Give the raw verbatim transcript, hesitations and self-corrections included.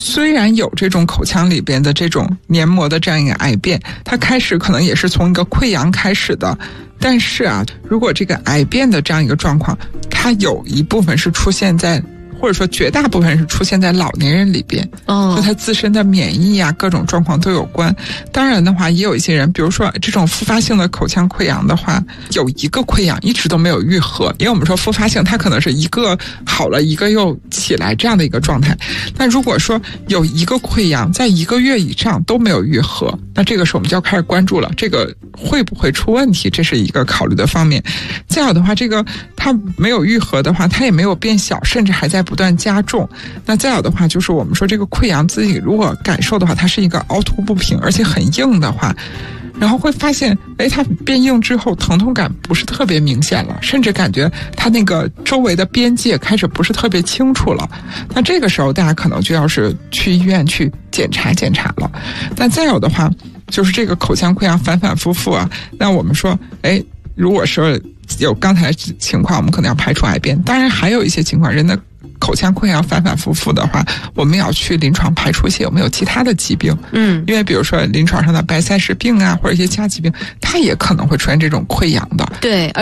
虽然有这种口腔里边的这种黏膜的这样一个癌变，它开始可能也是从一个溃疡开始的，但是啊，如果这个癌变的这样一个状况，它有一部分是出现在，或者说绝大部分是出现在老年人里边，哦，和他自身的免疫啊各种状况都有关。当然的话，也有一些人，比如说这种复发性的口腔溃疡的话，有一个溃疡一直都没有愈合，因为我们说复发性它可能是一个好了一个又起来这样的一个状态。那如果说有一个溃疡在一个月以上都没有愈合，那这个时候我们就要开始关注了，这个会不会出问题，这是一个考虑的方面。再有的话，这个它没有愈合的话，它也没有变小，甚至还在不断加重。那再有的话，就是我们说这个溃疡自己如果感受的话，它是一个凹凸不平而且很硬的话，然后会发现哎，它变硬之后疼痛感不是特别明显了，甚至感觉它那个周围的边界开始不是特别清楚了。那这个时候大家可能就要是去医院去检查检查了。那再有的话，就是这个口腔溃疡反反复复啊，那我们说哎，如果是有刚才的情况，我们可能要排除癌变。当然还有一些情况，人的口腔溃疡反反复复的话，我们要去临床排除一些有没有其他的疾病。嗯，因为比如说临床上的白塞氏病啊，或者一些其他疾病，它也可能会出现这种溃疡的。 对。